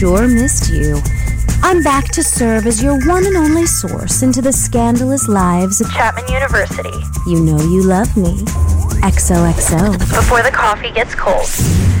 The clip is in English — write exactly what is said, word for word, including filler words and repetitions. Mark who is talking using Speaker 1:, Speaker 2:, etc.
Speaker 1: Sure missed you. I'm back to serve as your one and only source into the scandalous lives of
Speaker 2: Chapman University.
Speaker 1: You know you love me. X O X O.
Speaker 2: Before the coffee gets cold.